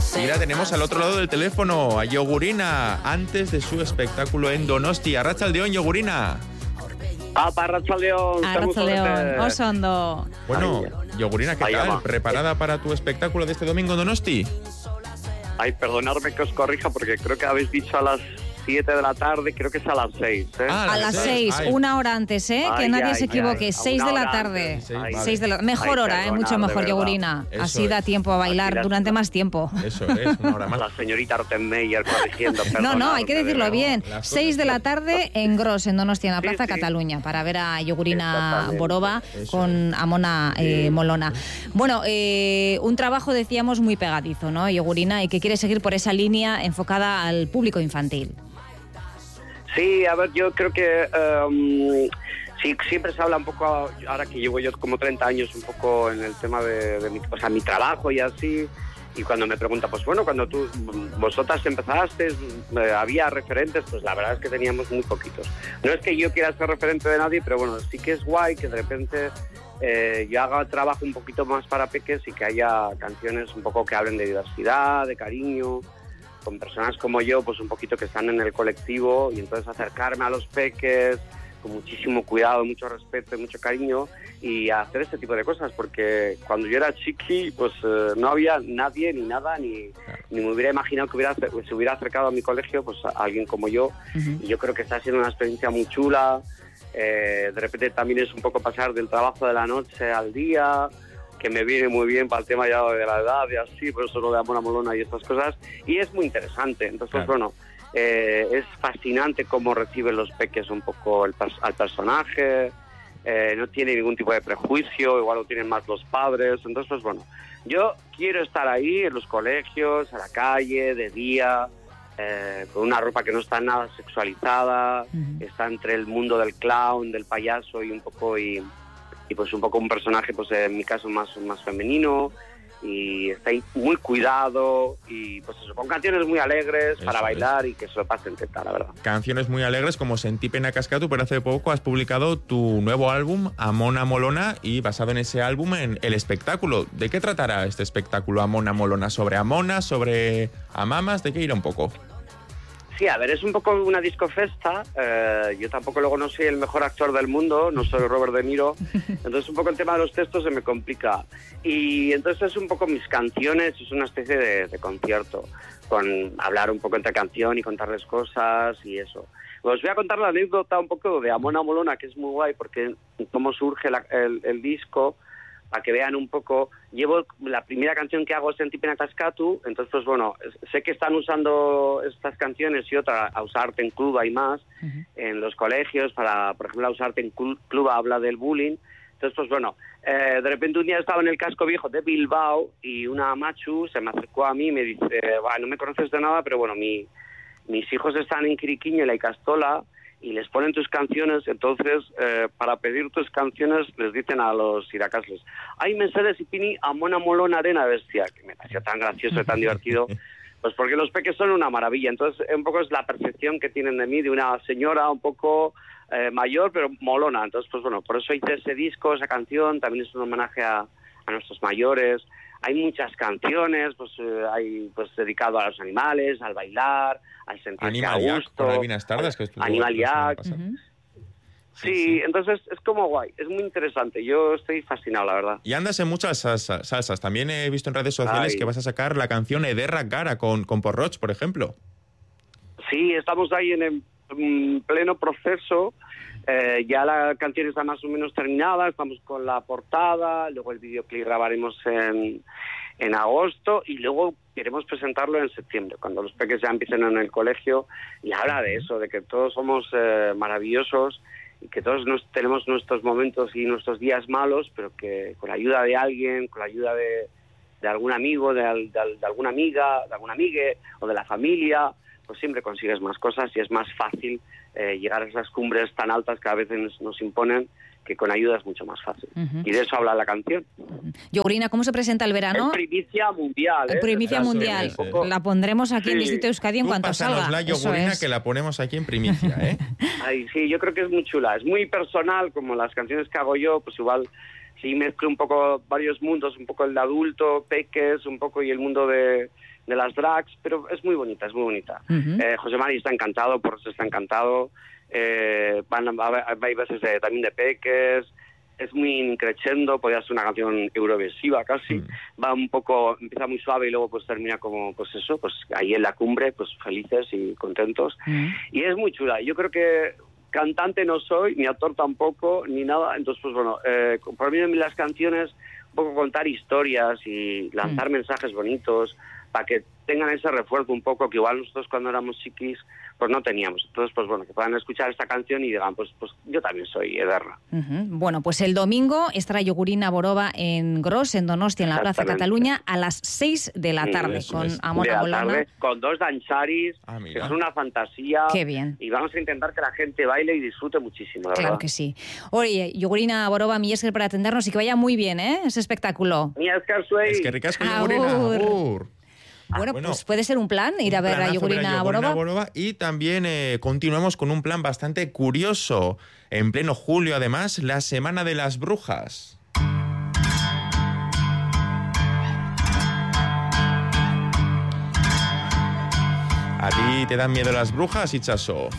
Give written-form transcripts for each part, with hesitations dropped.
Y la tenemos al otro lado del teléfono, a Yogurina, antes de su espectáculo en Donosti. Arratsaldeon, Yogurina. Arratsaldeon. Arratsaldeon, oso ondo. Bueno, Yogurina, ¿qué tal? ¿Preparada para tu espectáculo de este domingo en Donosti? Ay, perdonadme que os corrija porque creo que habéis dicho a las 7 de la tarde, creo que es a las 6. A las 6, una hora antes, que nadie se equivoque. 6 de la tarde. 6 de la mejor hora, mucho mejor, Yogurina. Así da tiempo a bailar durante más tiempo. Eso es, una hora más. La señorita Rottenmeier corrigiendo. No, hay que decirlo bien. 6 de la tarde en Gros, en Donostia, en la Plaza Cataluña, para ver a Yogurina Borova con Amona Molona. Bueno, un trabajo, decíamos, muy pegadizo, ¿no, Yogurina? Y que quiere seguir por esa línea enfocada al público infantil. Sí, a ver, yo creo que sí, siempre se habla un poco, ahora que llevo yo como 30 años un poco en el tema de mi trabajo y así, y cuando me preguntan, pues bueno, cuando vosotras empezaste, había referentes, pues la verdad es que teníamos muy poquitos. No es que yo quiera ser referente de nadie, pero bueno, sí que es guay que de repente yo haga trabajo un poquito más para peques y que haya canciones un poco que hablen de diversidad, de cariño, con personas como yo, pues un poquito que están en el colectivo, y entonces acercarme a los peques con muchísimo cuidado, mucho respeto y mucho cariño, y hacer este tipo de cosas, porque cuando yo era chiqui, pues no había nadie ni nada, ni me hubiera imaginado que se hubiera acercado a mi colegio pues a alguien como yo, y yo creo que está siendo una experiencia muy chula. De repente también es un poco pasar del trabajo de la noche al día, que me viene muy bien para el tema ya de la edad y así, por eso lo de Amona Molona y estas cosas, y es muy interesante. Entonces, pues bueno, es fascinante cómo reciben los peques un poco al personaje, no tiene ningún tipo de prejuicio, igual lo tienen más los padres. Entonces, pues bueno, yo quiero estar ahí en los colegios, a la calle, de día, con una ropa que no está nada sexualizada, está entre el mundo del clown, del payaso y pues un poco un personaje, pues en mi caso más femenino, y está ahí muy cuidado, y pues eso, con canciones muy alegres para bailar y que se lo pasen teta, la verdad. Canciones muy alegres como Sentí pena cascatu, pero hace poco has publicado tu nuevo álbum, Amona Molona, y basado en ese álbum, en el espectáculo. ¿De qué tratará este espectáculo, Amona Molona? ¿Sobre Amona? ¿Sobre Amamas? ¿De qué irá un poco? Sí, a ver, es un poco una discofesta. Yo tampoco luego no soy el mejor actor del mundo, no soy Robert De Niro, entonces un poco el tema de los textos se me complica. Y entonces es un poco mis canciones, es una especie de concierto, con hablar un poco entre canción y contarles cosas y eso. Os voy a contar la anécdota un poco de Amona Molona, que es muy guay, porque cómo surge el disco, para que vean un poco. Llevo la primera canción que hago es Sentí pena cascatu, entonces pues bueno, sé que están usando estas canciones y otra, a Usarte en Club y más, en los colegios, para, por ejemplo, a Usarte en Club habla del bullying. Entonces pues bueno, de repente un día estaba en el casco viejo de Bilbao y una machu se me acercó a mí y me dice, no me conoces de nada, pero bueno, mis hijos están en Quiriquiño y la Icastola, y les ponen tus canciones, entonces para pedir tus canciones les dicen a los iracases, ay, Mercedes y Pini, Amona Molona arena bestia, que me pareció tan gracioso y tan divertido, pues porque los peques son una maravilla. Entonces un poco es la percepción que tienen de mí, de una señora un poco mayor, pero molona. Entonces pues bueno, por eso hice ese disco, esa canción, también es un homenaje a nuestros mayores. Hay muchas canciones, pues hay pues dedicado a los animales, al bailar, al sentirse a gusto. Animal Jack. Sí, entonces es como guay, es muy interesante. Yo estoy fascinado, la verdad. Y andas en muchas salsas. También he visto en redes sociales que vas a sacar la canción Ederra Gara con Porroch, por ejemplo. Sí, estamos ahí en pleno proceso. Ya la canción está más o menos terminada, estamos con la portada, luego el videoclip grabaremos en agosto y luego queremos presentarlo en septiembre, cuando los peques ya empiecen en el colegio, y habla de eso, de que todos somos maravillosos y que todos tenemos nuestros momentos y nuestros días malos, pero que con la ayuda de alguien, con la ayuda de algún amigo, de alguna amiga, de alguna amigue o de la familia, pues siempre consigues más cosas y es más fácil llegar a esas cumbres tan altas que a veces nos imponen, que con ayuda es mucho más fácil. Y de eso habla la canción. Yogurina, ¿cómo se presenta el verano? Es primicia mundial. Primicia mundial. La pondremos aquí en Distrito Euskadi en cuanto salga. La Yogurina, que la ponemos aquí en primicia, ¿eh? Ay, sí, yo creo que es muy chula. Es muy personal, como las canciones que hago yo, pues igual sí mezclo un poco varios mundos, un poco el de adulto, peques, un poco, y el mundo de las drags, pero es muy bonita, es muy bonita. José Mari está encantado, Porres está encantado, hay veces también de peques, es muy crescendo, podría ser una canción eurovisiva casi, va un poco, empieza muy suave y luego pues termina como, pues eso, pues ahí en la cumbre, pues felices y contentos, y es muy chula. Yo creo que cantante no soy, ni actor tampoco, ni nada, entonces pues bueno, por mí las canciones, un poco contar historias y lanzar mensajes bonitos, para que tengan ese refuerzo un poco que igual nosotros cuando éramos chiquis pues no teníamos. Entonces, pues bueno, que puedan escuchar esta canción y digan, pues yo también soy Ederra. Bueno, pues el domingo estará Yogurina Borova en Gros, en Donostia, en la Plaza Cataluña, a las 6 de la tarde, con Amona Molona. Con 2 dancharis, que es una fantasía. Qué bien. Y vamos a intentar que la gente baile y disfrute muchísimo, Claro que sí. Oye, Yogurina Borova, mi esker para atendernos y que vaya muy bien, ese espectáculo. Mi esker suey. Es que ricasco, Yogurina. Bueno, pues puede ser un plan ir a ver a Yogurina Borova. Y también continuamos con un plan bastante curioso. En pleno julio, además, la Semana de las Brujas. ¿A ti te dan miedo las brujas, Itxaso?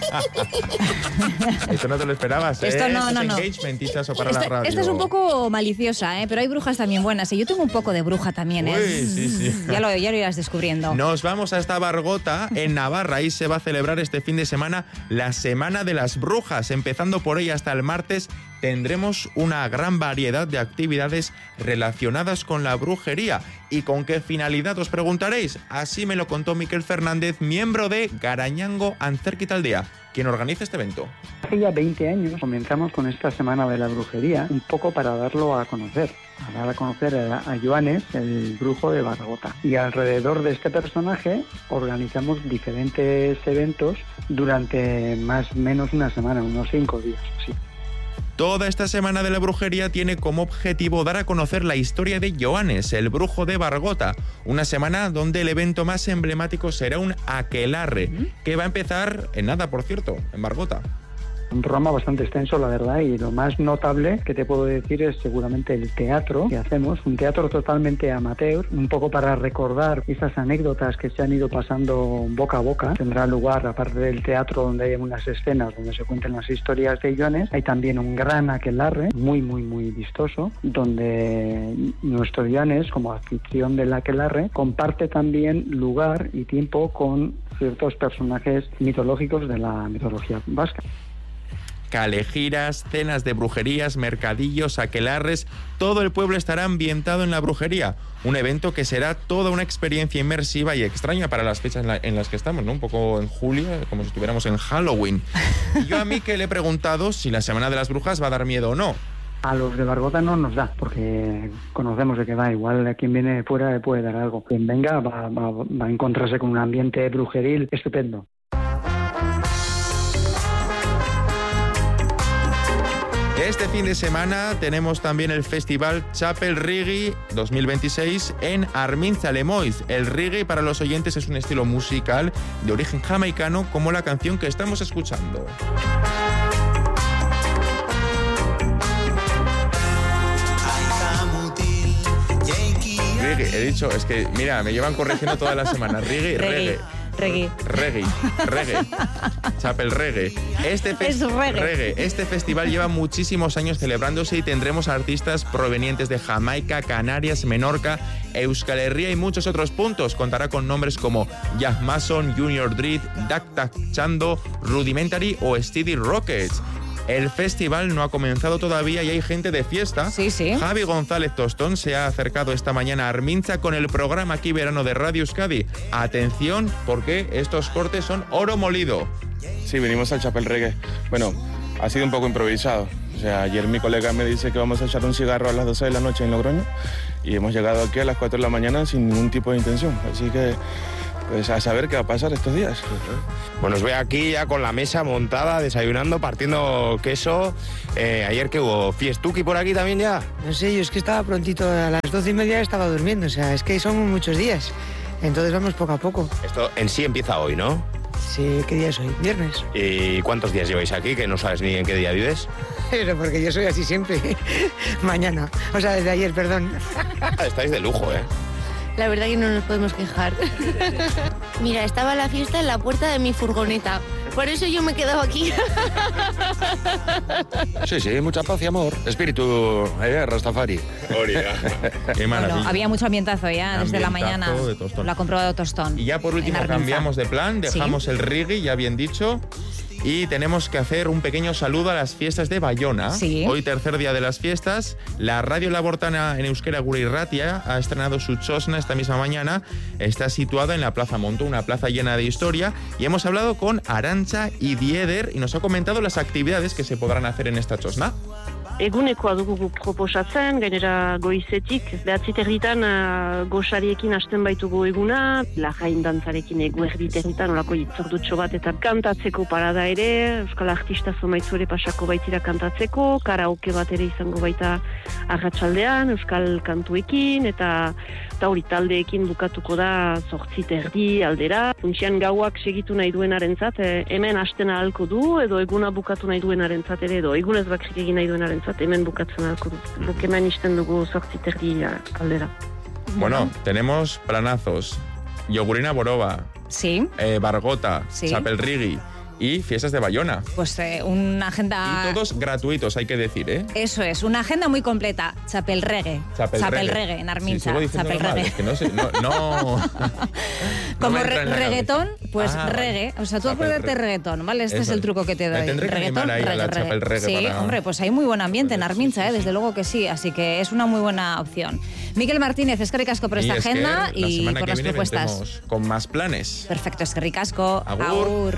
Esto no te lo esperabas, Esto no. Engagement, Itxaso, para la radio. Esta es un poco maliciosa, pero hay brujas también buenas. Y yo tengo un poco de bruja también, Sí. Ya lo irás descubriendo. Nos vamos hasta Bargota, en Navarra. Ahí se va a celebrar este fin de semana la Semana de las Brujas. Empezando por ella hasta el martes, tendremos una gran variedad de actividades relacionadas con la brujería. ¿Y con qué finalidad, os preguntaréis? Así me lo contó Miquel Fernández, miembro de Garañango Antzerkit Aldea, quien organiza este evento. Hace ya 20 años comenzamos con esta Semana de la Brujería, un poco para darlo a conocer. A dar a conocer a Joanes, el brujo de Bargota. Y alrededor de este personaje organizamos diferentes eventos durante más o menos una semana, unos 5 días. Sí. Toda esta Semana de la Brujería tiene como objetivo dar a conocer la historia de Joanes, el brujo de Bargota. Una semana donde el evento más emblemático será un aquelarre, que va a empezar en nada, por cierto, en Bargota. Un programa bastante extenso, la verdad, y lo más notable que te puedo decir es seguramente el teatro que hacemos, un teatro totalmente amateur, un poco para recordar esas anécdotas que se han ido pasando boca a boca. Tendrá lugar, aparte del teatro donde hay unas escenas donde se cuentan las historias de Joanes, hay también un gran aquelarre, muy vistoso, donde nuestro Joanes, como anfitrión del aquelarre, comparte también lugar y tiempo con ciertos personajes mitológicos de la mitología vasca. Calegiras, cenas de brujerías, mercadillos, aquelarres, todo el pueblo estará ambientado en la brujería. Un evento que será toda una experiencia inmersiva y extraña para las fechas en las que estamos, ¿no? Un poco en julio, como si estuviéramos en Halloween. Y yo a mí que le he preguntado si la Semana de las Brujas va a dar miedo o no. A los de Bargota no nos da, porque conocemos de qué va. Igual a quien viene de fuera le puede dar algo. Quien venga va a encontrarse con un ambiente brujeril estupendo. Este fin de semana tenemos también el festival Chapel Reggae 2026 en Armintza-Lemoiz. El reggae, para los oyentes, es un estilo musical de origen jamaicano, como la canción que estamos escuchando. Reggae, he dicho, es que, mira, me llevan corrigiendo toda la semana. Reggae. Chapel Reggae. Este festival lleva muchísimos años celebrándose y tendremos artistas provenientes de Jamaica, Canarias, Menorca, Euskal Herria y muchos otros puntos. Contará con nombres como Jack Mason, Junior Dread, Dak Tak Chando, Rudimentary o Steady Rockets. El festival no ha comenzado todavía y hay gente de fiesta. Sí. Javi González Tostón se ha acercado esta mañana a Armintza con el programa Aquí Verano de Radio Euskadi. Atención, porque estos cortes son oro molido. Sí, venimos al Chapel Reggae. Bueno, ha sido un poco improvisado. O sea, ayer mi colega me dice que vamos a echar un cigarro a las 12 de la noche en Logroño y hemos llegado aquí a las 4 de la mañana sin ningún tipo de intención. Así que, pues a saber qué va a pasar estos días. Bueno, os veo aquí ya con la mesa montada, desayunando, partiendo queso. Ayer que hubo fiestuki por aquí también ya. No sé, yo es que estaba prontito, a las 12:30 estaba durmiendo, o sea, es que son muchos días. Entonces vamos poco a poco. Esto en sí empieza hoy, ¿no? Sí, ¿qué día es hoy? ¿Viernes? ¿Y cuántos días lleváis aquí, que no sabes ni en qué día vives? Pero porque yo soy así siempre. Mañana, o sea, desde ayer, perdón. Estáis de lujo, ¿eh? La verdad que no nos podemos quejar. Mira, estaba la fiesta en la puerta de mi furgoneta. Por eso yo me he quedado aquí. Sí, mucha paz y amor. Espíritu, Rastafari. Qué maravilla. Bueno, había mucho ambientazo ya desde la mañana. Ambientazo de Tostón. Lo ha comprobado Tostón. Y ya por último cambiamos de plan, dejamos el reggae, ya bien dicho. Y tenemos que hacer un pequeño saludo a las fiestas de Bayona. Sí. Hoy, tercer día de las fiestas, la Radio Labortana en Euskera Gure Irratia ha estrenado su chosna esta misma mañana. Está situada en la Plaza Montó, una plaza llena de historia. Y hemos hablado con Arantxa y Dieder y nos ha comentado las actividades que se podrán hacer en esta chosna. Egunekoa dugu proposatzen, gainera goizetik, 9:00 goxariekin hasten baitugu eguna, lajain dantzarekin eguerditerritan, olako itzordutxo bat eta kantatzeko parada ere, euskal artista zomaitzu ere pasako baitira kantatzeko, karaoke bat ere izango baita arratsaldean, euskal kantuekin, eta hori taldeekin bukatuko da 8:30 aldera. Funtsian gauak segitu nahi duenarentzat, hemen hasten ahalko du, edo eguna bukatu nahi duenarentzat ere, edo egunez bakrik egin nahi duenarentzat, hemen bukatzen ahalko du. Guk hemen izten dugu 8:30 aldera. Bueno, tenemos planazos. Yogurina Boroba. Sí. Bargota. Sí. Chapelrigui. Y fiestas de Bayona. Pues una agenda... Y todos gratuitos, hay que decir, ¿eh? Eso es, una agenda muy completa. Chapelreggae. Chapelreggae en Armintza. Sí, Chapelreggae. Es que no sé, no... Como reggaetón, pues reggae. O sea, tú acuérdate reggaetón, ¿vale? Este es el truco que te doy. Reggaetón, reggae. Sí, hombre, pues hay muy buen ambiente en Armintza, desde luego que sí. Así que es una muy buena opción. Miquel Martínez, eskerrik asko por esta agenda y por las propuestas. Con más planes. Perfecto, eskerrik asko. Agur.